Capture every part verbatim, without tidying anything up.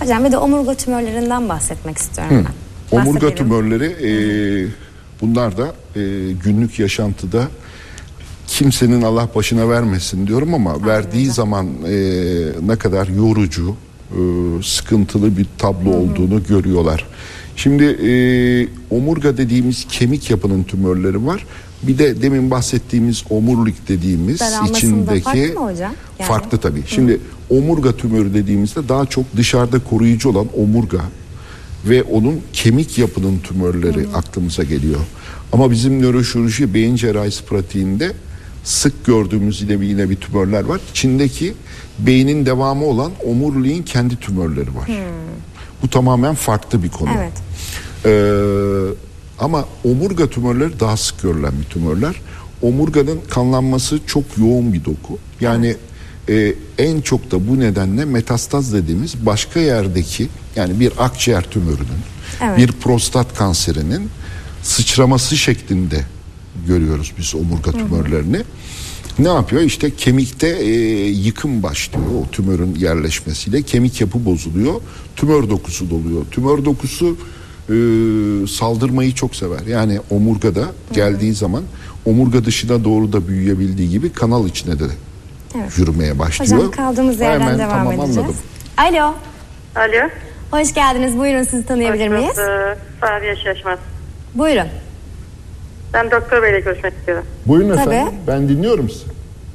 Hocam bir de omurga tümörlerinden bahsetmek istiyorum Hı. ben. Omurga tümörleri e, bunlar da e, günlük yaşantıda kimsenin Allah başına vermesin diyorum ama Aynen. verdiği zaman e, ne kadar yorucu, e, sıkıntılı bir tablo Hı-hı. olduğunu görüyorlar. Şimdi e, omurga dediğimiz kemik yapının tümörleri var. Bir de demin bahsettiğimiz omurilik dediğimiz içindeki farklı mı hocam? Yani. Farklı tabii. Şimdi Hı. omurga tümörü dediğimizde daha çok dışarıda koruyucu olan omurga ve onun kemik yapının tümörleri Hı. aklımıza geliyor. Ama bizim nöroşirurji beyin cerrahisi pratiğinde sık gördüğümüz yine bir, yine bir tümörler var. İçindeki beynin devamı olan omuriliğin kendi tümörleri var. Hmm. Bu tamamen farklı bir konu. Evet. Ee, ama omurga tümörleri daha sık görülen bir tümörler. Omurganın kanlanması çok yoğun bir doku. Yani evet. e, en çok da bu nedenle metastaz dediğimiz başka yerdeki yani bir akciğer tümörünün, evet. bir prostat kanserinin sıçraması şeklinde görüyoruz biz omurga tümörlerini. Hı hı. Ne yapıyor? İşte kemikte e, yıkım başlıyor o tümörün yerleşmesiyle. Kemik yapı bozuluyor. Tümör dokusu doluyor. Tümör dokusu e, saldırmayı çok sever. Yani omurgada Hı-hı. geldiği zaman omurga dışına doğru da büyüyebildiği gibi kanal içine de evet. yürümeye başlıyor. Hocam kaldığımız yerden Hemen, devam tamam, edeceğiz. Anladım. Alo. Alo. Hoş geldiniz. Buyurun, sizi tanıyabilir miyiz? Fahriye Şaşmaz. Buyurun. Ben doktor beyle görüşmek istiyorum. Buyurun Tabii. efendim. Ben dinliyorum sizi.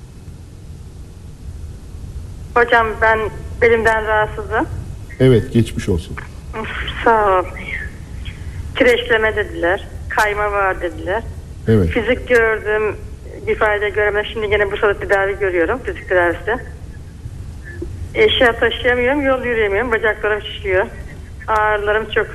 Hocam ben belimden rahatsızım. Evet, geçmiş olsun. Sağ ol. Kireçleme dediler. Kayma var dediler. Evet. Fizik gördüm. Bir fayda göremedim. Şimdi yine Bursa'da tedavi görüyorum. Fizik tedavisi. Eşya taşıyamıyorum. Yol yürüyemiyorum. Bacaklarım şişiyor. Ağrılarım çok.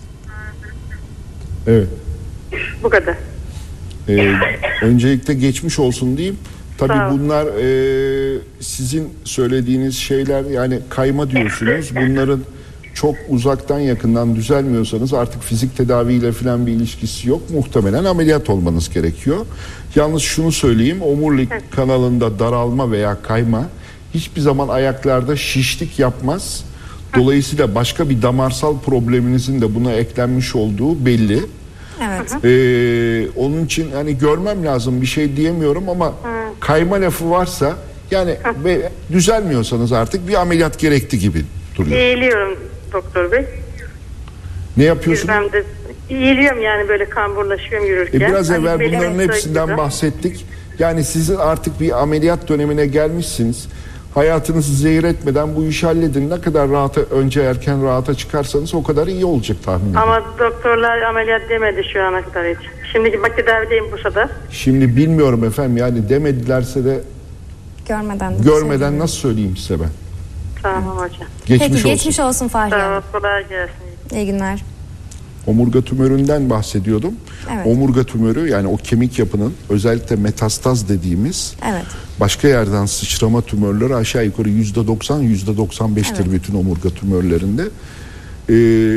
Evet. Bu kadar. Ee, öncelikle geçmiş olsun diyeyim. Tabii bunlar e, sizin söylediğiniz şeyler, yani kayma diyorsunuz. Bunların çok uzaktan yakından düzelmiyorsanız artık fizik tedaviyle falan bir ilişkisi yok. Muhtemelen ameliyat olmanız gerekiyor. Yalnız şunu söyleyeyim, omurilik kanalında daralma veya kayma hiçbir zaman ayaklarda şişlik yapmaz. Dolayısıyla başka bir damarsal probleminizin de buna eklenmiş olduğu belli. Evet. Ee, onun için hani görmem lazım, bir şey diyemiyorum ama Hı. kayma lafı varsa yani ve düzelmiyorsanız artık bir ameliyat gerekti gibi duruyor. İyiliyorum doktor bey. Ne yapıyorsunuz? De, iyiliyorum yani, böyle kamburlaşıyorum yürürken. E biraz evvel hani bunların hepsinden gibi. bahsettik. Yani sizin artık bir ameliyat dönemine gelmişsiniz. Hayatınızı zehir etmeden bu işi halledin. Ne kadar rahata, önce erken rahata çıkarsanız o kadar iyi olacak tahmin ediyorum. Ama doktorlar ameliyat demedi şu ana kadar hiç. Şimdiki bak tedavideyim Bursa'da. Şimdi bilmiyorum efendim, yani demedilerse de görmeden de görmeden nasıl söyleyeyim size ben. Tamam hocam. Geçmiş Peki olsun. geçmiş olsun Fahriye Hanım. Tamam, kolay gelsin. İyi günler. Omurga tümöründen bahsediyordum. Evet. Omurga tümörü, yani o kemik yapının özellikle metastaz dediğimiz evet. başka yerden sıçrama tümörleri aşağı yukarı yüzde doksan yüzde doksan beştir evet. bütün omurga tümörlerinde. Ee,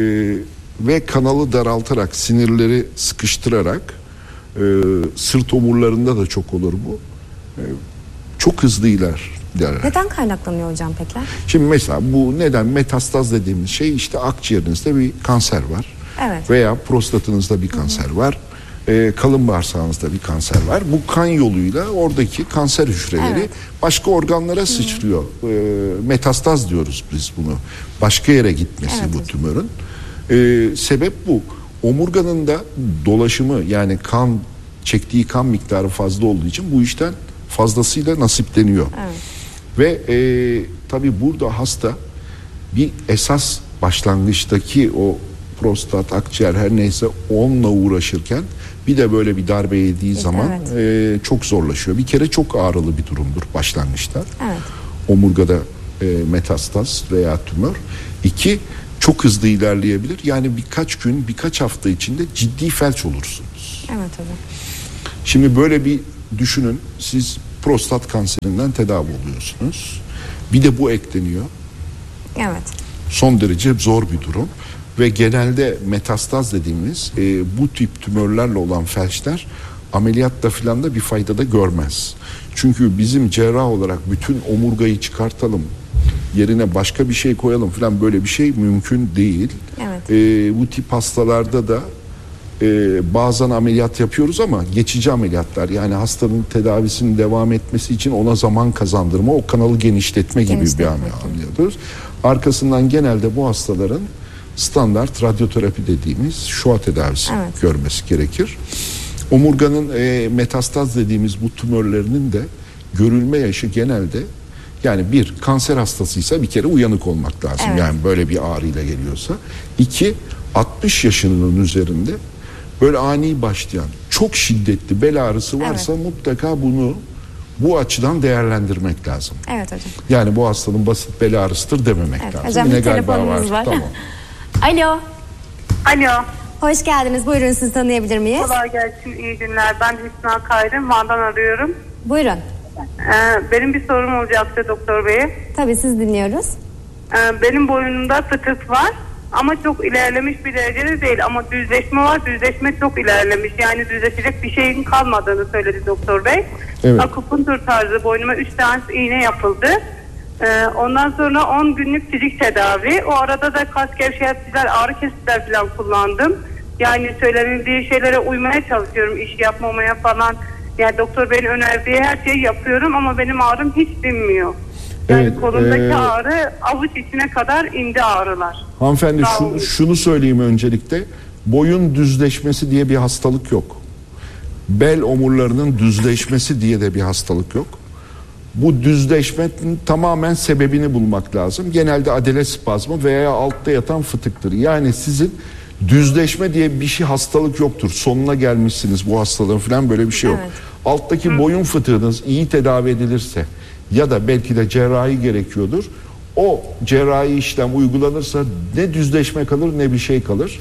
ve kanalı daraltarak, sinirleri sıkıştırarak, e, sırt omurlarında da çok olur bu. E, çok hızlı iler. Derler. Neden kaynaklanıyor hocam peki? Şimdi mesela bu neden metastaz dediğimiz şey, işte akciğerinizde bir kanser var. Evet. Veya prostatınızda bir kanser Hı-hı. var. E, kalın bağırsağınızda bir kanser var. Bu kan yoluyla oradaki kanser hücreleri evet. başka organlara Hı-hı. sıçrıyor. E, metastaz diyoruz biz bunu. Başka yere gitmesi evet. bu tümörün. E, sebep bu. Omurganın da dolaşımı, yani kan çektiği kan miktarı fazla olduğu için bu işten fazlasıyla nasipleniyor. Evet. Ve e, tabii burada hasta bir esas başlangıçtaki o prostat, akciğer her neyse onunla uğraşırken bir de böyle bir darbe yediği işte zaman evet. e, çok zorlaşıyor. Bir kere çok ağrılı bir durumdur başlangıçta. Evet. Omurgada e, metastaz veya tümör. İki, çok hızlı ilerleyebilir. Yani birkaç gün, birkaç hafta içinde ciddi felç olursunuz. Evet hocam. Şimdi böyle bir düşünün, siz prostat kanserinden tedavi oluyorsunuz. Bir de bu ekleniyor. Evet. Son derece zor bir durum. Ve genelde metastaz dediğimiz e, bu tip tümörlerle olan felçler ameliyatta filan da bir fayda da görmez. Çünkü bizim cerrah olarak bütün omurgayı çıkartalım, yerine başka bir şey koyalım falan, böyle bir şey mümkün değil. Evet. E, bu tip hastalarda da e, bazen ameliyat yapıyoruz ama geçici ameliyatlar, yani hastanın tedavisinin devam etmesi için ona zaman kazandırma, o kanalı genişletme gibi Genişletme. bir ameliyat yapıyoruz. Arkasından genelde bu hastaların standart radyoterapi dediğimiz şua tedavisi Evet. görmesi gerekir. Omurganın e, metastaz dediğimiz bu tümörlerinin de görülme yaşı genelde, yani bir, kanser hastasıysa bir kere uyanık olmak lazım. Evet. Yani böyle bir ağrıyla geliyorsa. İki, altmış yaşının üzerinde böyle ani başlayan çok şiddetli bel ağrısı varsa Evet. mutlaka bunu bu açıdan değerlendirmek lazım. Evet hocam. Yani bu hastanın basit bel ağrısıdır dememek Evet, lazım. hocam, Yine bir galiba telefonumuz var. Tamam. Alo. Alo. Hoş geldiniz. Buyurun, sizi tanıyabilir miyiz? Kolay gelsin, iyi günler. Ben Hüsna Kayrım, Van'dan arıyorum. Buyurun. Ee, benim bir sorum olacaktı doktor beye. Tabii, siz dinliyoruz. Ee, benim boynumda fıtık var ama çok ilerlemiş bir derecede değil, ama düzleşme var. Düzleşme çok ilerlemiş, yani düzleşecek bir şeyin kalmadığını söyledi doktor bey. Evet. Akupunktur tarzı boynuma üç tane iğne yapıldı. Ee, ondan sonra on günlük fizik tedavi. O arada da kas gevşeticiler, ağrı kesiciler falan kullandım. Yani söylenildiği şeylere uymaya çalışıyorum, iş yapmamaya falan. Yani doktor beyin önerdiği her şeyi yapıyorum ama benim ağrım hiç dinmiyor. Yani Evet, kolumdaki ee, ağrı avuç içine kadar indi ağrılar. Hanımefendi, Sağ şu, olun. şunu söyleyeyim öncelikle. Boyun düzleşmesi diye bir hastalık yok. Bel omurlarının düzleşmesi diye de bir hastalık yok. Bu düzleşmenin tamamen sebebini bulmak lazım. Genelde adele spazmı veya altta yatan fıtıktır. Yani sizin düzleşme diye bir şey, hastalık yoktur. Sonuna gelmişsiniz bu hastalığın falan, böyle bir şey yok. Evet. Alttaki boyun fıtığınız iyi tedavi edilirse ya da belki de cerrahi gerekiyordur. O cerrahi işlem uygulanırsa ne düzleşme kalır ne bir şey kalır.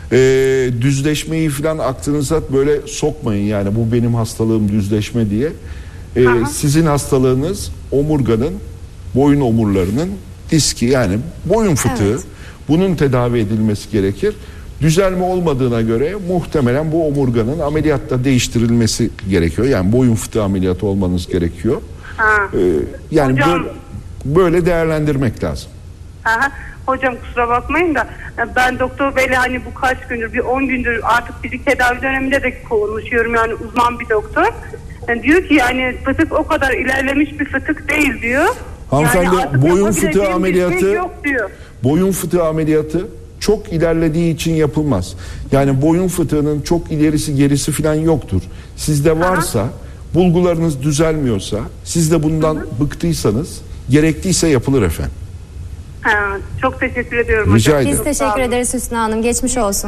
Ee, düzleşmeyi falan aklınıza böyle sokmayın, yani bu benim hastalığım düzleşme diye. Ee, sizin hastalığınız omurganın, boyun omurlarının diski, yani boyun fıtığı. Evet. Bunun tedavi edilmesi gerekir. Düzelme olmadığına göre muhtemelen bu omurganın ameliyatta değiştirilmesi gerekiyor. Yani boyun fıtığı ameliyatı olmanız gerekiyor. Ha. Ee, yani Hocam- böyle, böyle değerlendirmek lazım. Aha. Hocam kusura bakmayın da ben doktor beyle hani bu kaç gündür, bir on gündür artık fizik tedavi döneminde de konuşuyorum, yani uzman bir doktor. Yani diyor ki yani fıtık o kadar ilerlemiş bir fıtık değil diyor. Hanımefendi, Yani artık boyun yapabileceğim fıtığı bir şey ameliyatı yok diyor. boyun fıtığı ameliyatı çok ilerlediği için yapılmaz. Yani boyun fıtığının çok ilerisi gerisi falan yoktur. Sizde varsa, bulgularınız düzelmiyorsa, siz de bundan bıktıysanız, gerekliyse yapılır efendim. Ha, çok teşekkür ediyorum Rica hocam. ederim. Biz teşekkür ederiz Hüsnü Hanım. Geçmiş olsun.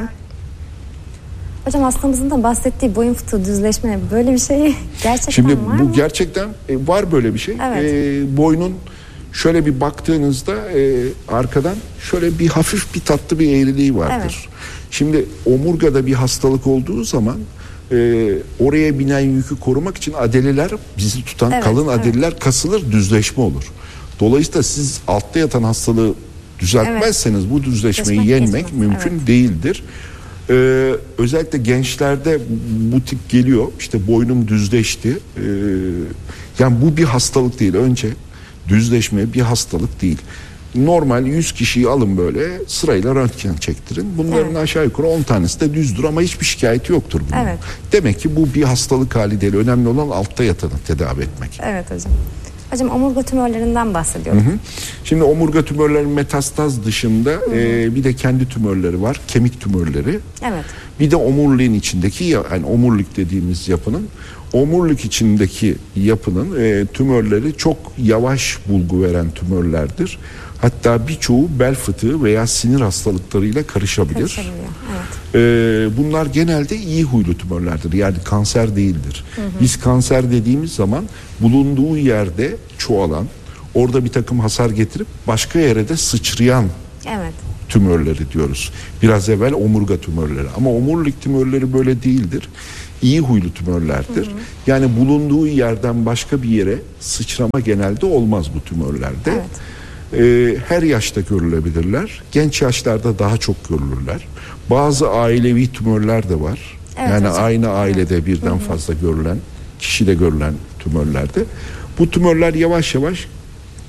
Hocam, hastamızın da bahsettiği boyun fıtığı düzleşme, böyle bir şey gerçekten Şimdi var bu mı? gerçekten e, var böyle bir şey. Evet. E, boynun şöyle bir baktığınızda e, arkadan şöyle bir hafif bir tatlı bir eğriliği vardır. Evet. Şimdi omurgada bir hastalık olduğu zaman e, oraya binen yükü korumak için adeleler, bizi tutan Evet, kalın evet. adeleler kasılır, düzleşme olur. Dolayısıyla siz altta yatan hastalığı düzeltmezseniz bu düzleşmeyi Düzleşmek yenmek geçmez, mümkün evet. değildir. Ee, özellikle gençlerde bu tip geliyor, işte boynum düzleşti. Ee, yani bu bir hastalık değil. Önce düzleşme bir hastalık değil. Normal yüz kişiyi alın, böyle sırayla röntgen çektirin. Bunların Evet. aşağı yukarı on tanesi de düzdür ama hiçbir şikayeti yoktur bunun. Evet. Demek ki bu bir hastalık hali değil. Önemli olan altta yatanı tedavi etmek. Evet hocam. Hocam, omurga tümörlerinden bahsediyorum. Hı hı. Şimdi omurga tümörlerinin metastaz dışında e, bir de kendi tümörleri var. Kemik tümörleri. Evet. Bir de omuriliğin içindeki, yani omurilik dediğimiz yapının, omurilik içindeki yapının e, tümörleri çok yavaş bulgu veren tümörlerdir. Hatta birçoğu bel fıtığı veya sinir hastalıklarıyla karışabilir. Karışabiliyor, evet. Ee, bunlar genelde iyi huylu tümörlerdir. Yani kanser değildir. Hı hı. Biz kanser dediğimiz zaman bulunduğu yerde çoğalan, orada bir takım hasar getirip başka yere de sıçrayan Evet. tümörleri diyoruz. Biraz evvel omurga tümörleri. Ama omurilik tümörleri böyle değildir. İyi huylu tümörlerdir. Hı hı. Yani bulunduğu yerden başka bir yere sıçrama genelde olmaz bu tümörlerde. Evet. Ee, her yaşta görülebilirler. Genç yaşlarda daha çok görülürler. Bazı ailevi tümörler de var. Evet, yani hocam. aynı ailede birden Hı-hı. fazla görülen, kişide görülen tümörlerde. Bu tümörler yavaş yavaş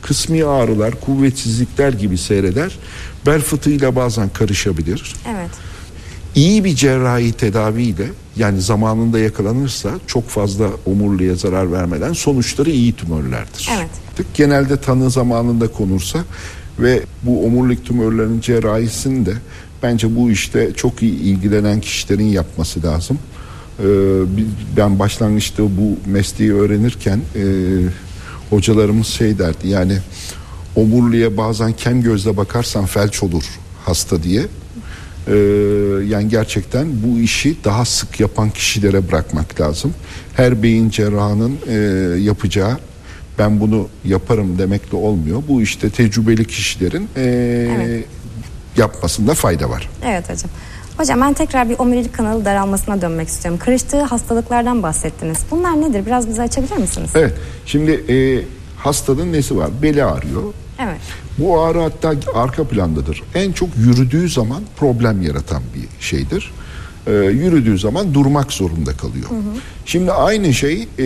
kısmi ağrılar, kuvvetsizlikler gibi seyreder. Bel fıtığıyla bazen karışabilir. Evet. İyi bir cerrahi tedaviyle, yani zamanında yakalanırsa çok fazla omuriliğe zarar vermeden sonuçları iyi tümörlerdir. Evet. Genelde tanı zamanında konursa ve bu omurilik tümörlerinin cerrahisini de bence bu işte çok iyi ilgilenen kişilerin yapması lazım. Ee, ben başlangıçta bu mesleği öğrenirken e, hocalarımız şey derdi, yani omuriliğe bazen kem gözle bakarsan felç olur hasta diye. Ee, yani gerçekten bu işi daha sık yapan kişilere bırakmak lazım. Her beyin cerrahının e, yapacağı, ben bunu yaparım demekle olmuyor. Bu işte tecrübeli kişilerin e, evet. yapmasında fayda var. Evet hocam. Hocam ben tekrar bir omurilik kanalı daralmasına dönmek istiyorum. Karıştığı hastalıklardan bahsettiniz. Bunlar nedir? Biraz bize açabilir misiniz? Evet. Şimdi e, hastanın nesi var? Beli ağrıyor. Evet. Bu ağrı hatta arka plandadır. En çok yürüdüğü zaman problem yaratan bir şeydir. Ee, yürüdüğü zaman durmak zorunda kalıyor. Hı hı. Şimdi aynı şey e,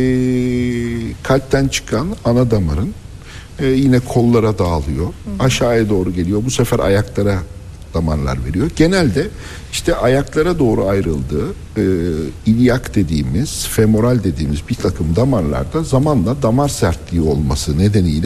kalpten çıkan ana damarın e, yine kollara dağılıyor. Hı hı. Aşağıya doğru geliyor. Bu sefer ayaklara damarlar veriyor. Genelde işte ayaklara doğru ayrıldığı e, ilyak dediğimiz, femoral dediğimiz bir takım damarlarda zamanla damar sertliği olması nedeniyle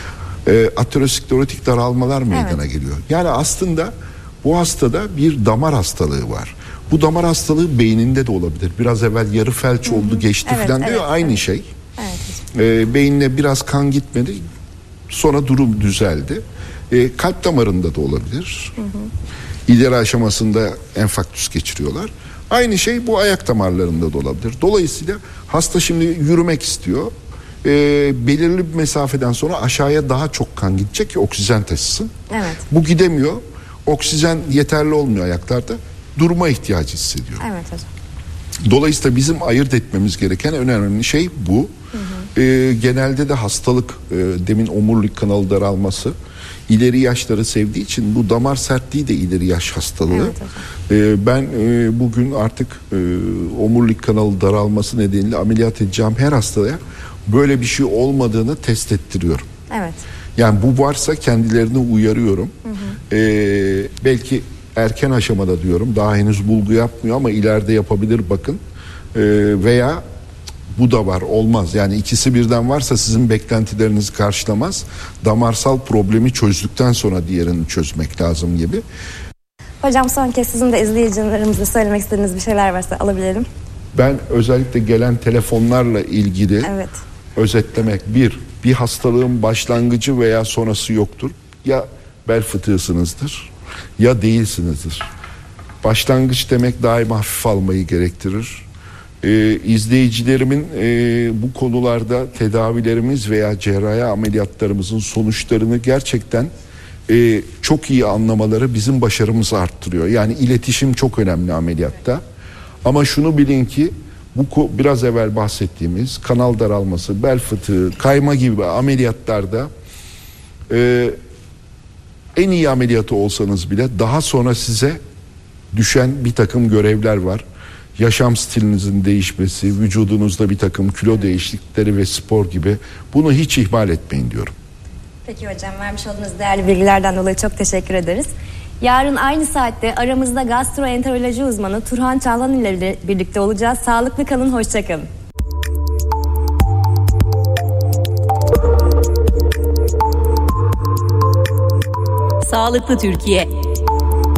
e, aterosklerotik daralmalar meydana evet. geliyor. Yani aslında bu hastada bir damar hastalığı var. Bu damar hastalığı beyninde de olabilir. Biraz evvel yarı felç oldu, Hı-hı. geçti evet, falan diyor. Evet, Aynı evet. şey. Evet. E, beynine biraz kan gitmedi. Sonra durum düzeldi. E, kalp damarında da olabilir. Hı hı. İleri aşamasında enfarktüs geçiriyorlar. Aynı şey bu ayak damarlarında da olabilir. Dolayısıyla hasta şimdi yürümek istiyor. E, belirli bir mesafeden sonra aşağıya daha çok kan gidecek ki oksijen taşısın. Evet. Bu gidemiyor. Oksijen yeterli olmuyor ayaklarda. Durma ihtiyacı hissediyor. Evet hocam. Dolayısıyla bizim ayırt etmemiz gereken en önemli şey bu. Hı hı. E, genelde de hastalık, e, demin omurilik kanalı daralması, ileri yaşları sevdiği için bu damar sertliği de ileri yaş hastalığı. Evet, e, ben e, bugün artık e, omurilik kanalı daralması nedeniyle ameliyat edeceğim her hastaya böyle bir şey olmadığını test ettiriyorum. Evet. Yani bu varsa kendilerini uyarıyorum. Hı hı. E, belki erken aşamada diyorum, daha henüz bulgu yapmıyor ama ileride yapabilir bakın. E, veya bu da var, olmaz. Yani ikisi birden varsa sizin beklentilerinizi karşılamaz. Damarsal problemi çözdükten sonra diğerini çözmek lazım gibi. Hocam son kez sizin de izleyicilerimize söylemek istediğiniz bir şeyler varsa alabilirim. Ben özellikle gelen telefonlarla ilgili evet. özetlemek. Bir, bir hastalığın başlangıcı veya sonrası yoktur. Ya bel fıtığısınızdır ya değilsinizdir. Başlangıç demek daima hafif almayı gerektirir. Ee, izleyicilerimin e, bu konularda tedavilerimiz veya cerrahi ameliyatlarımızın sonuçlarını gerçekten e, çok iyi anlamaları bizim başarımızı arttırıyor. Yani iletişim çok önemli ameliyatta. Ama şunu bilin ki bu biraz evvel bahsettiğimiz kanal daralması, bel fıtığı, kayma gibi ameliyatlarda e, en iyi ameliyatı olsanız bile daha sonra size düşen bir takım görevler var. Yaşam stilinizin değişmesi, vücudunuzda bir takım kilo değişiklikleri ve spor gibi, bunu hiç ihmal etmeyin diyorum. Peki hocam, vermiş olduğunuz değerli bilgilerden dolayı çok teşekkür ederiz. Yarın aynı saatte aramızda gastroenteroloji uzmanı Turhan Çağlan ile birlikte olacağız. Sağlıklı kalın, hoşça kalın. Sağlıklı Türkiye.